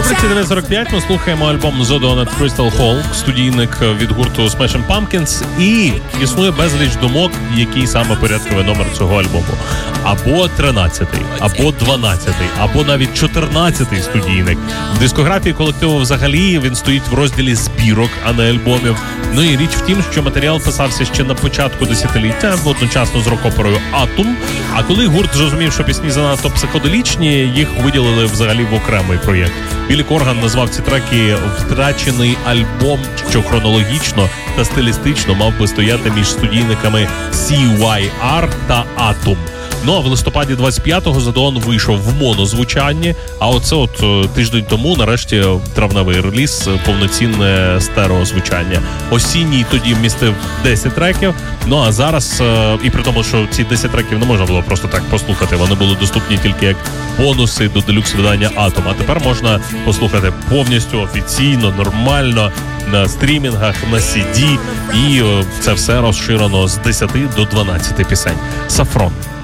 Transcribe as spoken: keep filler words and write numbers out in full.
Рубриці дев'ять сорок п'ять ми слухаємо альбом The Dawn at Crystal Hall, студійник від гурту Smashing Pumpkins, і існує безліч думок, який саме порядковий номер цього альбому. Або тринадцятий, або дванадцятий, або навіть чотирнадцятий студійник. В дискографії колективу взагалі він стоїть в розділі збірок, а не альбомів. Ну і річ в тім, що матеріал писався ще на початку десятиліття, одночасно з рок-оперою «Атом». А коли гурт зрозумів, що пісні занадто психоделічні, їх виділили взагалі в окремий проєкт. Біллі Корган назвав ці треки «втрачений альбом», що хронологічно та стилістично мав би стояти між студійниками сі вай ар та «Атом». Ну, а в листопаді двадцять п'ятого The Dawn вийшов в монозвучанні, а оце от тиждень тому, нарешті, травневий реліз, повноцінне стереозвучання. Осінній тоді вмістив десять треків, ну а зараз, і при тому, що ці десять треків не можна було просто так послухати, вони були доступні тільки як бонуси до делюкс-видання «Атом», а тепер можна послухати повністю офіційно, нормально, на стрімінгах, на сі ді, і це все розширено з десяти до дванадцяти пісень. Сафрон.